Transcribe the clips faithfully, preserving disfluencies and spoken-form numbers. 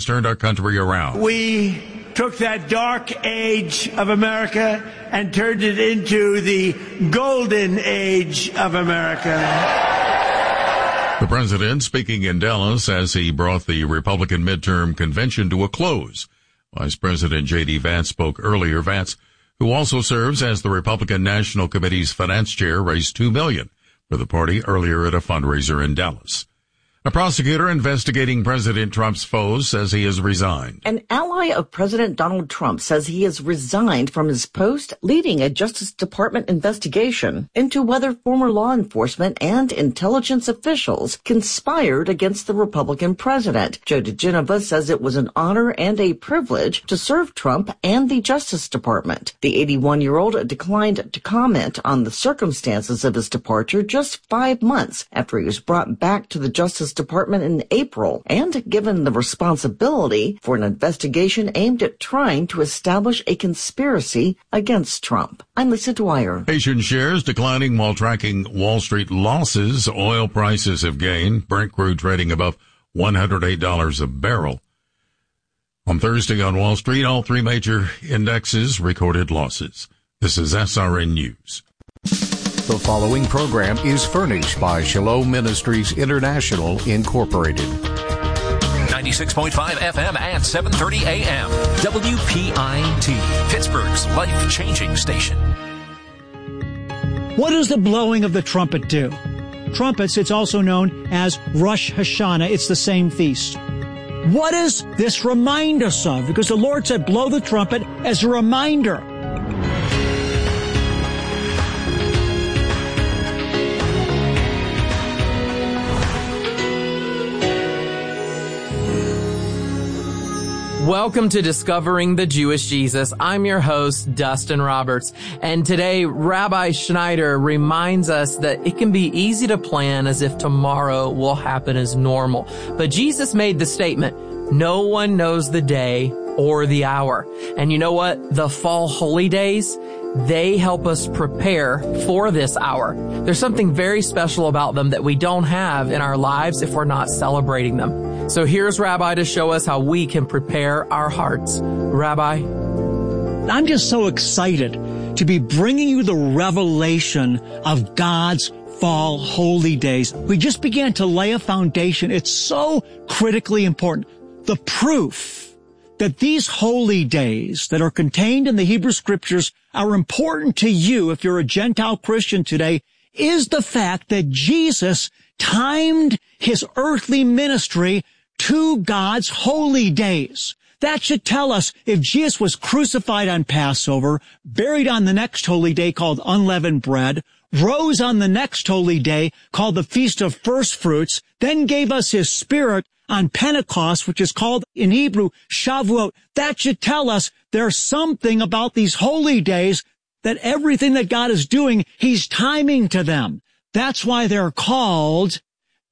turned our country around. We took that dark age of America and turned it into the golden age of America. The president speaking in Dallas as he brought the Republican midterm convention to a close. Vice President J D. Vance spoke earlier. Vance, who also serves as the Republican National Committee's finance chair, raised two million dollars for the party earlier at a fundraiser in Dallas. A prosecutor investigating President Trump's foes says he has resigned. An ally of President Donald Trump says he has resigned from his post leading a Justice Department investigation into whether former law enforcement and intelligence officials conspired against the Republican president. Joe DeGenova says it was an honor and a privilege to serve Trump and the Justice Department. The eighty-one-year-old declined to comment on the circumstances of his departure just five months after he was brought back to the Justice Department in April and given the responsibility for an investigation aimed at trying to establish a conspiracy against Trump. I'm Lisa Dwyer. Asian shares declining while tracking Wall Street losses. Oil prices have gained. Brent crude trading above one hundred eight dollars a barrel. On Thursday on Wall Street, all three major indexes recorded losses. This is S R N News. The following program is furnished by Shalom Ministries International, Incorporated. ninety-six point five F M and seven thirty A M. W P I T, Pittsburgh's life-changing station. What does the blowing of the trumpet do? Trumpets, it's also known as Rosh Hashanah. It's the same feast. What does this remind us of? Because the Lord said, blow the trumpet as a reminder. Welcome to Discovering the Jewish Jesus. I'm your host, Dustin Roberts. And today, Rabbi Schneider reminds us that it can be easy to plan as if tomorrow will happen as normal. But Jesus made the statement, no one knows the day or the hour. And you know what? The fall holy days, they help us prepare for this hour. There's something very special about them that we don't have in our lives if we're not celebrating them. So here's Rabbi to show us how we can prepare our hearts. Rabbi? I'm just so excited to be bringing you the revelation of God's fall holy days. We just began to lay a foundation. It's so critically important. The proof that these holy days that are contained in the Hebrew Scriptures are important to you if you're a Gentile Christian today is the fact that Jesus timed his earthly ministry to God's holy days. That should tell us if Jesus was crucified on Passover, buried on the next holy day called unleavened bread, rose on the next holy day called the Feast of First Fruits, then gave us his Spirit on Pentecost, which is called in Hebrew Shavuot. That should tell us there's something about these holy days that everything that God is doing, he's timing to them. That's why they're called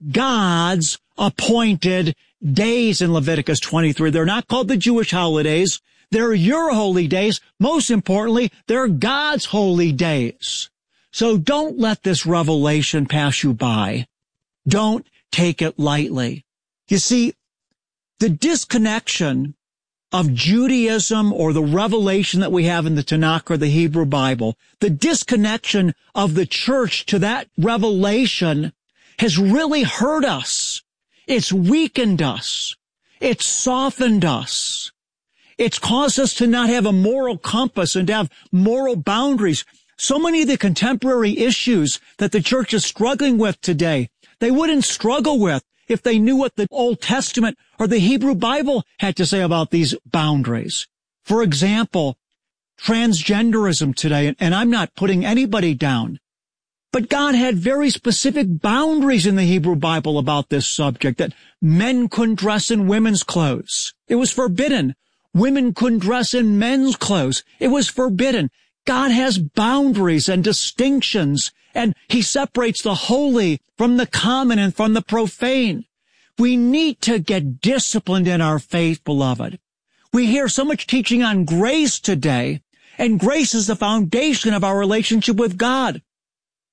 God's appointed days in Leviticus twenty-three. They're not called the Jewish holidays. They're your holy days. Most importantly, they're God's holy days. So don't let this revelation pass you by. Don't take it lightly. You see, the disconnection of Judaism or the revelation that we have in the Tanakh or the Hebrew Bible, the disconnection of the church to that revelation has really hurt us. It's weakened us. It's softened us. It's caused us to not have a moral compass and to have moral boundaries. So many of the contemporary issues that the church is struggling with today, they wouldn't struggle with if they knew what the Old Testament or the Hebrew Bible had to say about these boundaries. For example, transgenderism today, and I'm not putting anybody down, but God had very specific boundaries in the Hebrew Bible about this subject, that men couldn't dress in women's clothes. It was forbidden. Women couldn't dress in men's clothes. It was forbidden. God has boundaries and distinctions, and he separates the holy from the common and from the profane. We need to get disciplined in our faith, beloved. We hear so much teaching on grace today, and grace is the foundation of our relationship with God.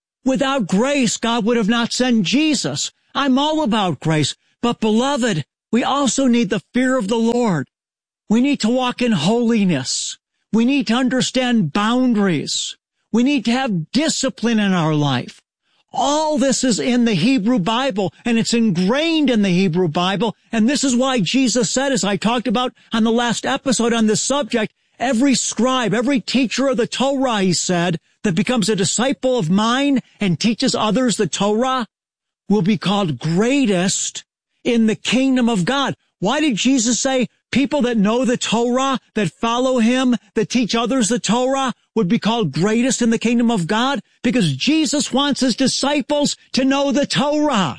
Without grace, God would have not sent Jesus. I'm all about grace. But beloved, we also need the fear of the Lord. We need to walk in holiness. We need to understand boundaries. We need to have discipline in our life. All this is in the Hebrew Bible, and it's ingrained in the Hebrew Bible. And this is why Jesus said, as I talked about on the last episode on this subject, every scribe, every teacher of the Torah, he said, that becomes a disciple of mine and teaches others the Torah will be called greatest in the kingdom of God. Why did Jesus say people that know the Torah, that follow him, that teach others the Torah would be called greatest in the kingdom of God? Because Jesus wants his disciples to know the Torah.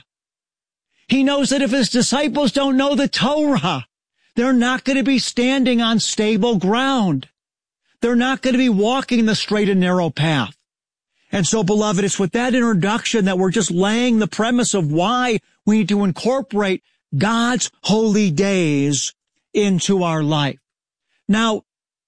He knows that if his disciples don't know the Torah, they're not going to be standing on stable ground. They're not going to be walking the straight and narrow path. And so, beloved, it's with that introduction that we're just laying the premise of why we need to incorporate God's holy days into our life. Now,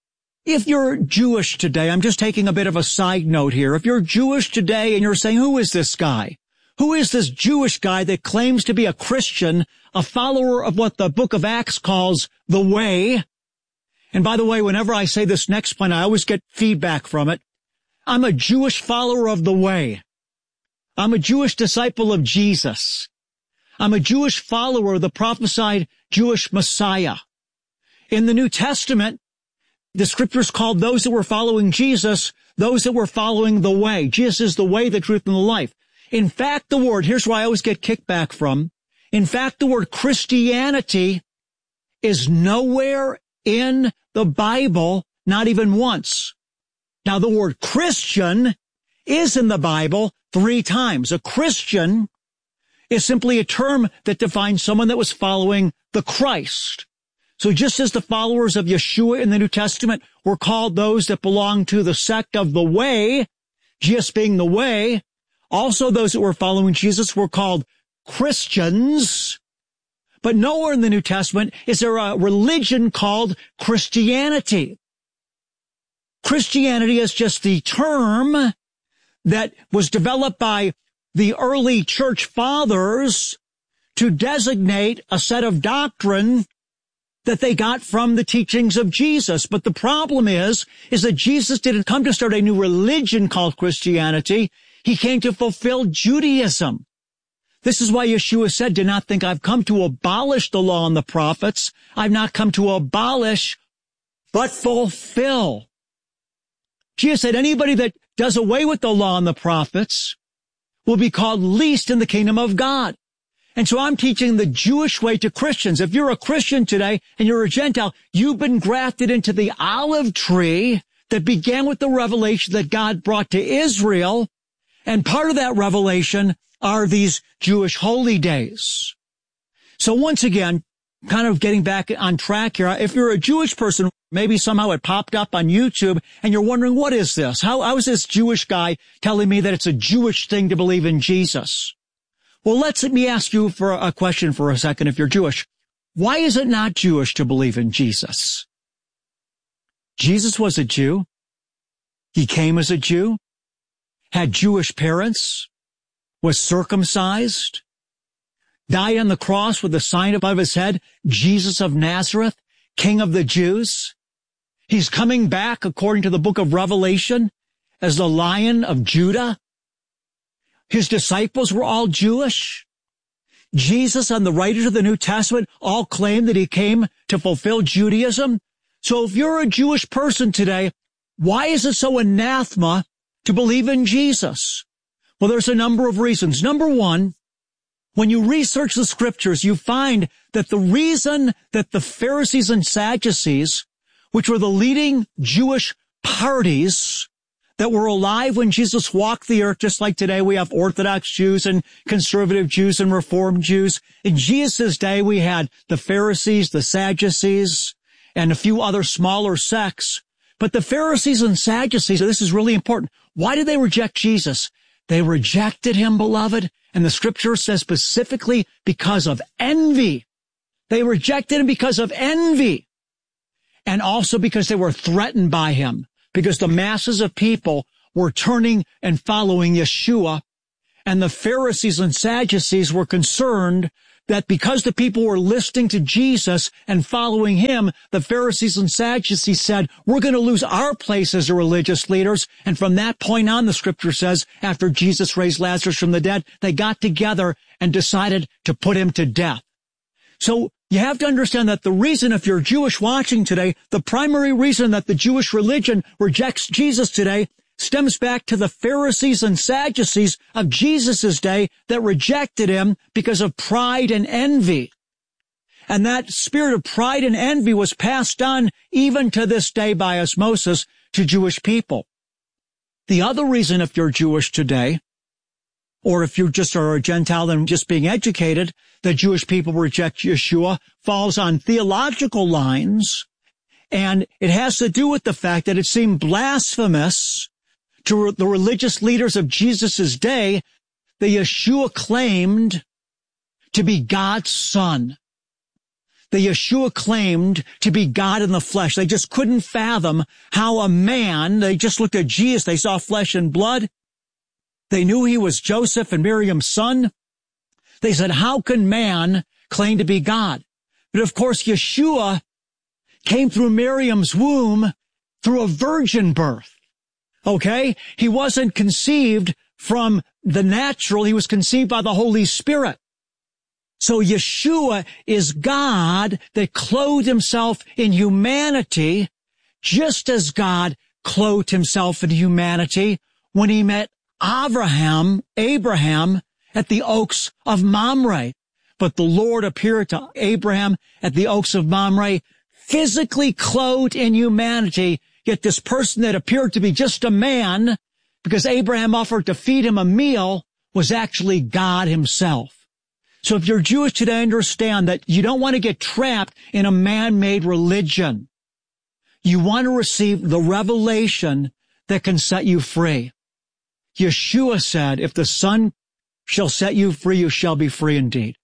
if you're Jewish today, I'm just taking a bit of a side note here. If you're Jewish today and you're saying, who is this guy? Who is this Jewish guy that claims to be a Christian, a follower of what the book of Acts calls the way? And by the way, whenever I say this next point, I always get feedback from it. I'm a Jewish follower of the way. I'm a Jewish disciple of Jesus. I'm a Jewish follower of the prophesied Jewish Messiah. In the New Testament, the scriptures called those that were following Jesus, those that were following the way. Jesus is the way, the truth, and the life. In fact, the word, here's where I always get kickback from. In fact, the word Christianity is nowhere in the Bible, not even once. Now, the word Christian is in the Bible three times. A Christian is simply a term that defines someone that was following the Christ. So just as the followers of Yeshua in the New Testament were called those that belong to the sect of the way, Jesus being the way, also those that were following Jesus were called Christians. But nowhere in the New Testament is there a religion called Christianity. Christianity is just the term that was developed by the early church fathers to designate a set of doctrine that they got from the teachings of Jesus. But the problem is, is that Jesus didn't come to start a new religion called Christianity. He came to fulfill Judaism. This is why Yeshua said, do not think I've come to abolish the law and the prophets. I've not come to abolish, but fulfill. Jesus said anybody that does away with the law and the prophets will be called least in the kingdom of God. And so I'm teaching the Jewish way to Christians. If you're a Christian today and you're a Gentile, you've been grafted into the olive tree that began with the revelation that God brought to Israel. And part of that revelation are these Jewish holy days. So once again, kind of getting back on track here, if you're a Jewish person, maybe somehow it popped up on YouTube and you're wondering, what is this? How, how is this Jewish guy telling me that it's a Jewish thing to believe in Jesus? Well, let's, let me ask you for a question for a second if you're Jewish. Why is it not Jewish to believe in Jesus? Jesus was a Jew. He came as a Jew, had Jewish parents, was circumcised, died on the cross with a sign above his head, Jesus of Nazareth, King of the Jews. He's coming back, according to the book of Revelation, as the Lion of Judah. His disciples were all Jewish. Jesus and the writers of the New Testament all claim that he came to fulfill Judaism. So if you're a Jewish person today, why is it so anathema to believe in Jesus? Well, there's a number of reasons. Number one, when you research the scriptures, you find that the reason that the Pharisees and Sadducees, which were the leading Jewish parties that were alive when Jesus walked the earth, just like today we have Orthodox Jews and conservative Jews and Reformed Jews. In Jesus' day, we had the Pharisees, the Sadducees, and a few other smaller sects. But the Pharisees and Sadducees, this is really important. Why did they reject Jesus? They rejected him, beloved, and the scripture says specifically because of envy. They rejected him because of envy, and also because they were threatened by him, because the masses of people were turning and following Yeshua, and the Pharisees and Sadducees were concerned that because the people were listening to Jesus and following him, the Pharisees and Sadducees said, we're going to lose our place as the religious leaders. And from that point on, the scripture says, after Jesus raised Lazarus from the dead, they got together and decided to put him to death. So you have to understand that the reason, if you're Jewish watching today, the primary reason that the Jewish religion rejects Jesus today stems back to the Pharisees and Sadducees of Jesus' day that rejected him because of pride and envy. And that spirit of pride and envy was passed on even to this day by osmosis to Jewish people. The other reason, if you're Jewish today, or if you just are a Gentile and just being educated, that Jewish people reject Yeshua falls on theological lines, and it has to do with the fact that it seemed blasphemous to the religious leaders of Jesus' day that Yeshua claimed to be God's son. That Yeshua claimed to be God in the flesh. They just couldn't fathom how a man, they just looked at Jesus, they saw flesh and blood. They knew he was Joseph and Miriam's son. They said, how can man claim to be God? But of course, Yeshua came through Miriam's womb through a virgin birth. Okay? He wasn't conceived from the natural. He was conceived by the Holy Spirit. So Yeshua is God that clothed himself in humanity, just as God clothed himself in humanity when he met Abraham, Abraham at the oaks of Mamre. But the Lord appeared to Abraham at the oaks of Mamre, physically clothed in humanity. Yet this person that appeared to be just a man, because Abraham offered to feed him a meal, was actually God himself. So if you're Jewish today, understand that you don't want to get trapped in a man-made religion. You want to receive the revelation that can set you free. Yeshua said, if the Son shall set you free, you shall be free indeed.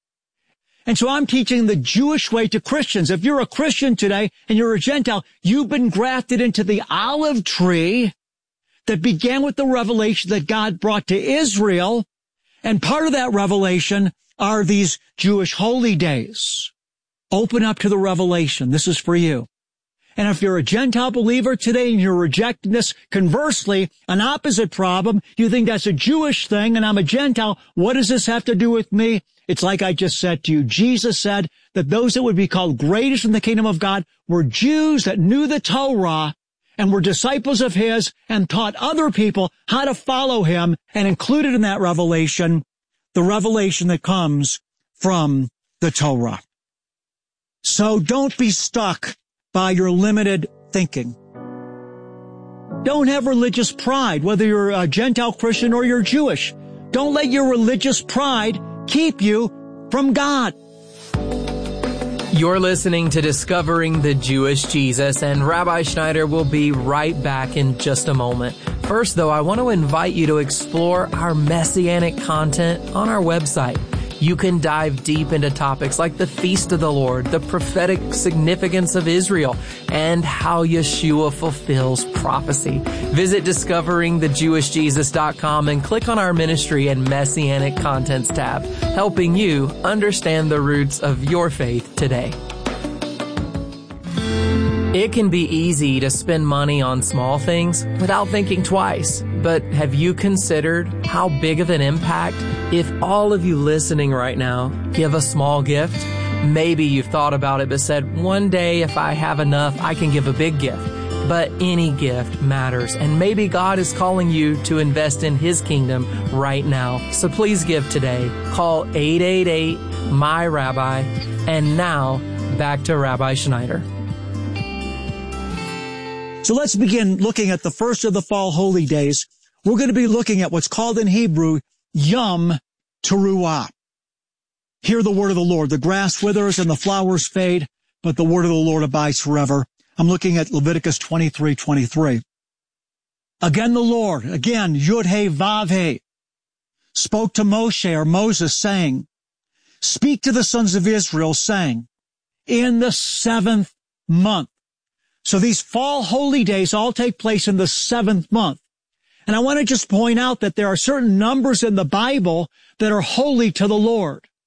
And so I'm teaching the Jewish way to Christians. If you're a Christian today and you're a Gentile, you've been grafted into the olive tree that began with the revelation that God brought to Israel. And part of that revelation are these Jewish holy days. Open up to the revelation. This is for you. And if you're a Gentile believer today and you're rejecting this, conversely, an opposite problem, you think that's a Jewish thing and I'm a Gentile, what does this have to do with me? It's like I just said to you. Jesus said that those that would be called greatest in the kingdom of God were Jews that knew the Torah and were disciples of his and taught other people how to follow him, and included in that revelation, the revelation that comes from the Torah. So don't be stuck by your limited thinking. Don't have religious pride, whether you're a Gentile Christian or you're Jewish. Don't let your religious pride keep you from God. You're listening to Discovering the Jewish Jesus, and Rabbi Schneider will be right back in just a moment. First, though, I want to invite you to explore our messianic content on our website. You can dive deep into topics like the Feast of the Lord, the prophetic significance of Israel, and how Yeshua fulfills prophecy. Visit discovering the jewish jesus dot com and click on our ministry and messianic contents tab, helping you understand the roots of your faith today. It can be easy to spend money on small things without thinking twice. But have you considered how big of an impact if all of you listening right now give a small gift? Maybe you've thought about it but said, one day if I have enough, I can give a big gift. But any gift matters, and maybe God is calling you to invest in His kingdom right now. So please give today. Call eight eight eight, M Y R A B B I. And now, back to Rabbi Schneider. So let's begin looking at the first of the fall holy days. We're going to be looking at what's called in Hebrew, Yom Teruah. Hear the word of the Lord. The grass withers and the flowers fade, but the word of the Lord abides forever. I'm looking at Leviticus twenty-three twenty-three. Again, the Lord, again, Yud-He Vav-He, spoke to Moshe or Moses, saying, speak to the sons of Israel, saying, in the seventh month. So these fall holy days all take place in the seventh month. And I want to just point out that there are certain numbers in the Bible that are holy to the Lord.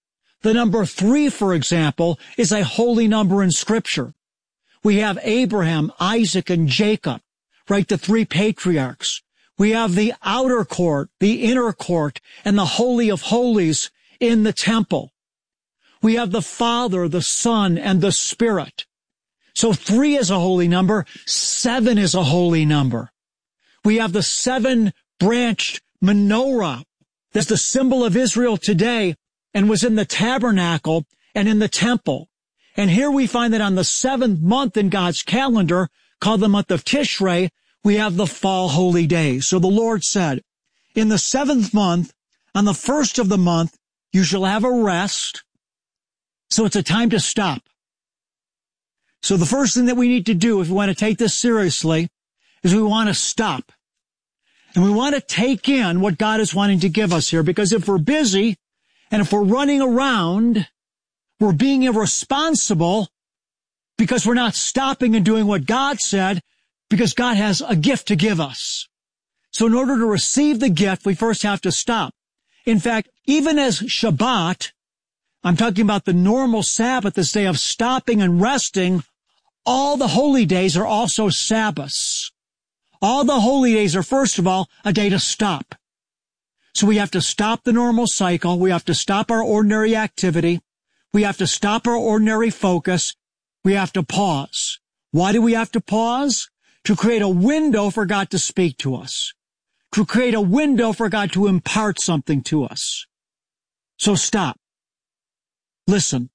The number three, for example, is a holy number in Scripture. We have Abraham, Isaac, and Jacob, right? The three patriarchs. We have the outer court, the inner court, and the Holy of Holies in the temple. We have the Father, the Son, and the Spirit. So three is a holy number. Seven is a holy number. We have the seven-branched menorah. That's the symbol of Israel today and was in the tabernacle and in the temple. And here we find that on the seventh month in God's calendar, called the month of Tishrei, we have the fall holy days. So the Lord said, in the seventh month, on the first of the month, you shall have a rest. So it's a time to stop. So the first thing that we need to do if we want to take this seriously is we want to stop. And we want to take in what God is wanting to give us here, because if we're busy and if we're running around, we're being irresponsible because we're not stopping and doing what God said, because God has a gift to give us. So in order to receive the gift, we first have to stop. In fact, even as Shabbat, I'm talking about the normal Sabbath, this day of stopping and resting, all the holy days are also Sabbaths. All the holy days are, first of all, a day to stop. So we have to stop the normal cycle. We have to stop our ordinary activity. We have to stop our ordinary focus. We have to pause. Why do we have to pause? To create a window for God to speak to us. To create a window for God to impart something to us. So stop. Listen.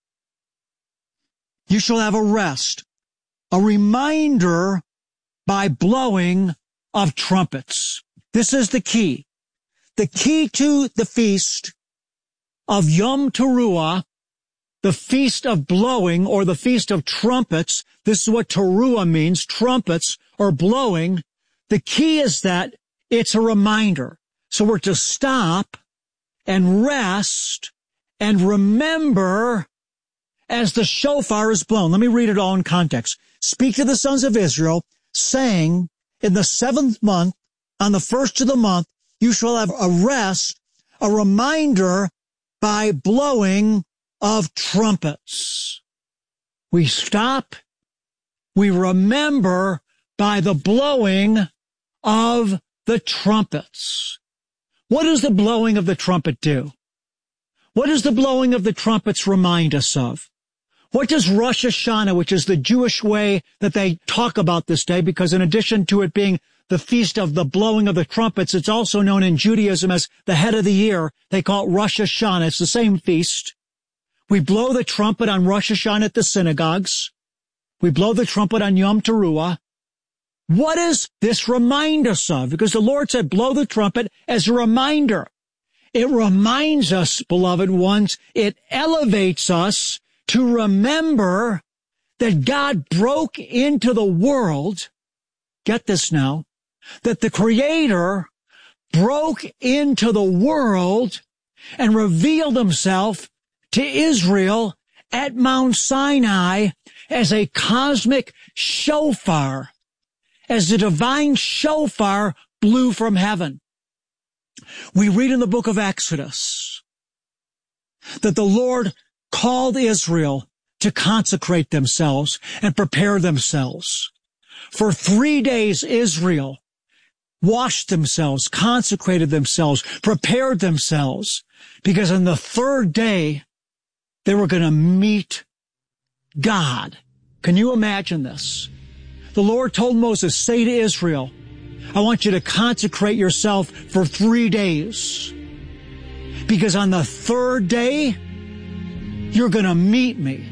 You shall have a rest, a reminder by blowing of trumpets. This is the key. The key to the feast of Yom Teruah, the feast of blowing or the feast of trumpets. This is what Teruah means, trumpets or blowing. The key is that it's a reminder. So we're to stop and rest and remember as the shofar is blown. Let me read it all in context. Speak to the sons of Israel, saying, in the seventh month, on the first of the month, you shall have a rest, a reminder by blowing of trumpets. We stop, we remember by the blowing of the trumpets. What does the blowing of the trumpet do? What does the blowing of the trumpets remind us of? What does Rosh Hashanah, which is the Jewish way that they talk about this day, because in addition to it being the feast of the blowing of the trumpets, it's also known in Judaism as the head of the year. They call it Rosh Hashanah. It's the same feast. We blow the trumpet on Rosh Hashanah at the synagogues. We blow the trumpet on Yom Teruah. What does this remind us of? Because the Lord said, blow the trumpet as a reminder. It reminds us, beloved ones, it elevates us to remember that God broke into the world. Get this now, that the Creator broke into the world and revealed himself to Israel at Mount Sinai as a cosmic shofar, as the divine shofar blew from heaven. We read in the book of Exodus that the Lord called Israel to consecrate themselves and prepare themselves. For three days, Israel washed themselves, consecrated themselves, prepared themselves, because on the third day, they were going to meet God. Can you imagine this? The Lord told Moses, say to Israel, I want you to consecrate yourself for three days, because on the third day, you're going to meet me.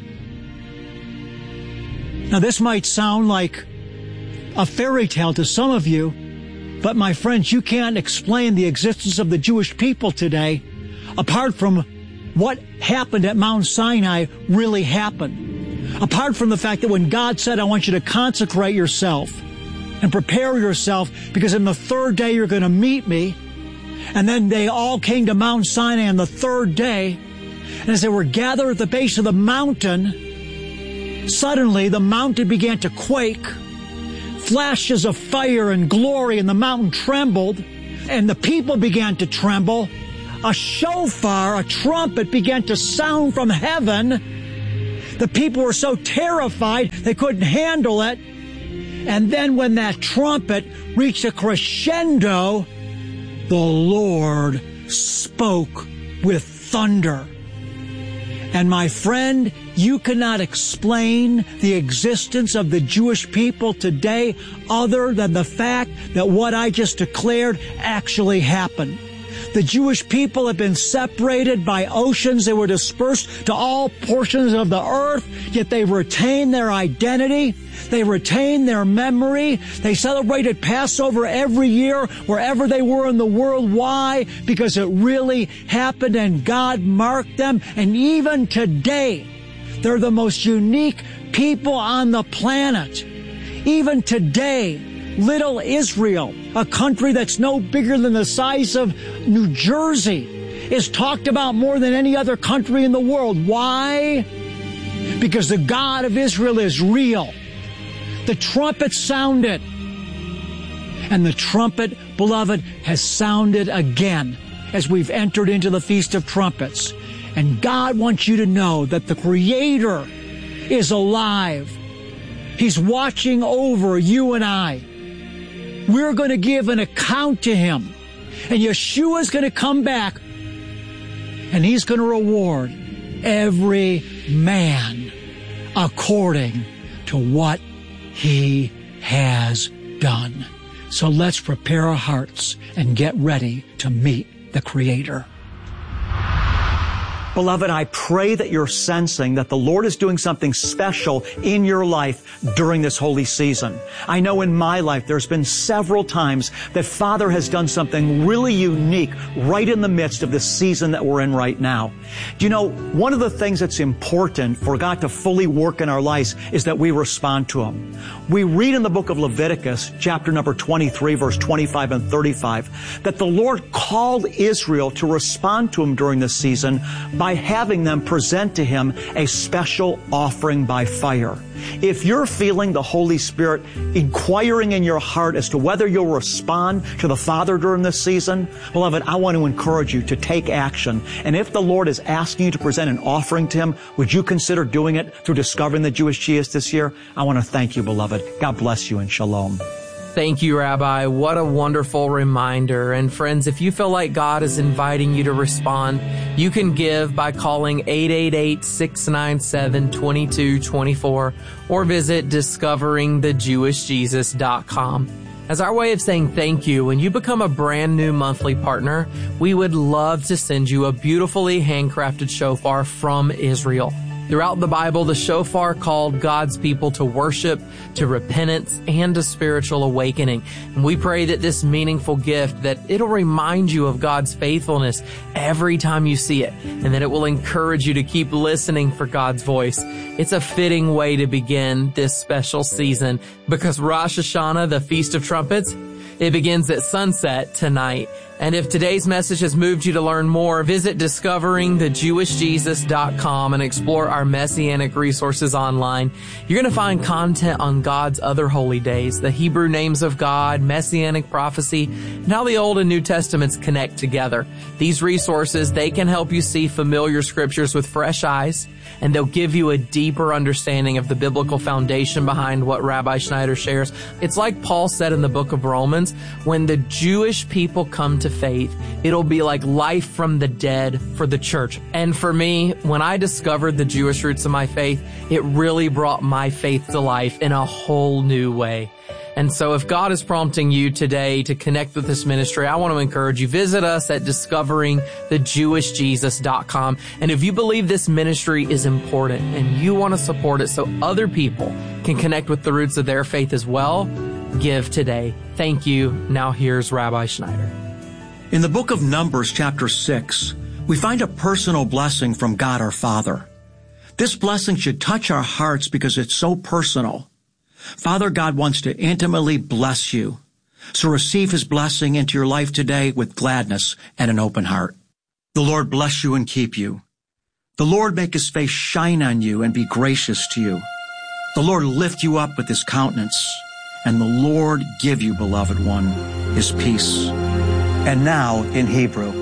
Now, this might sound like a fairy tale to some of you, but my friends, you can't explain the existence of the Jewish people today apart from what happened at Mount Sinai really happened. Apart from the fact that when God said, I want you to consecrate yourself and prepare yourself because on the third day you're going to meet me. And then they all came to Mount Sinai on the third day. And as they were gathered at the base of the mountain, suddenly the mountain began to quake. Flashes of fire and glory, and the mountain trembled, and the people began to tremble a shofar, a trumpet, began to sound from heaven. The people were so terrified they couldn't handle it. And then when that trumpet reached a crescendo, the Lord spoke with thunder. And my friend, you cannot explain the existence of the Jewish people today other than the fact that what I just declared actually happened. The Jewish people have been separated by oceans. They were dispersed to all portions of the earth, yet they retained their identity. They retained their memory. They celebrated Passover every year wherever they were in the world. Why? Because it really happened and God marked them. And even today, they're the most unique people on the planet. Even today, little Israel, a country that's no bigger than the size of New Jersey, is talked about more than any other country in the world. Why? Because the God of Israel is real. The trumpet sounded. And the trumpet, beloved, has sounded again as we've entered into the Feast of Trumpets. And God wants you to know that the Creator is alive. He's watching over you and I. We're going to give an account to Him. And Yeshua's going to come back. And He's going to reward every man according to what he has done. So let's prepare our hearts and get ready to meet the Creator. Beloved, I pray that you're sensing that the Lord is doing something special in your life during this holy season. I know in my life there's been several times that Father has done something really unique right in the midst of this season that we're in right now. Do you know, one of the things that's important for God to fully work in our lives is that we respond to Him. We read in the book of Leviticus, chapter number twenty-three, verse twenty-five and thirty-five, that the Lord called Israel to respond to Him during this season by having them present to Him a special offering by fire. If you're feeling the Holy Spirit inquiring in your heart as to whether you'll respond to the Father during this season, beloved, I want to encourage you to take action. And if the Lord is asking you to present an offering to Him, would you consider doing it through Discovering the Jewish Jesus this year? I want to thank you, beloved. God bless you and shalom. Thank you, Rabbi. What a wonderful reminder. And friends, if you feel like God is inviting you to respond, you can give by calling eight eight eight, six nine seven, two two two four or visit discovering the jewish jesus dot com. As our way of saying thank you, when you become a brand new monthly partner, we would love to send you a beautifully handcrafted shofar from Israel. Throughout the Bible, the shofar called God's people to worship, to repentance, and to spiritual awakening. And we pray that this meaningful gift, that it'll remind you of God's faithfulness every time you see it, and that it will encourage you to keep listening for God's voice. It's a fitting way to begin this special season because Rosh Hashanah, the Feast of Trumpets, it begins at sunset tonight. And if today's message has moved you to learn more, visit discovering the jewish jesus dot com and explore our messianic resources online. You're going to find content on God's other holy days, the Hebrew names of God, messianic prophecy, and how the Old and New Testaments connect together. These resources, they can help you see familiar scriptures with fresh eyes, and they'll give you a deeper understanding of the biblical foundation behind what Rabbi Schneider shares. It's like Paul said in the book of Romans, when the Jewish people come to faith, it'll be like life from the dead for the church. And for me, when I discovered the Jewish roots of my faith, it really brought my faith to life in a whole new way. And so if God is prompting you today to connect with this ministry, I want to encourage you, visit us at discovering the jewish jesus dot com. And if you believe this ministry is important and you want to support it so other people can connect with the roots of their faith as well, give today. Thank you. Now here's Rabbi Schneider. In the book of Numbers, chapter six, we find a personal blessing from God our Father. This blessing should touch our hearts because it's so personal. Father God wants to intimately bless you. So receive His blessing into your life today with gladness and an open heart. The Lord bless you and keep you. The Lord make His face shine on you and be gracious to you. The Lord lift you up with His countenance. And the Lord give you, beloved one, His peace. And now in Hebrew.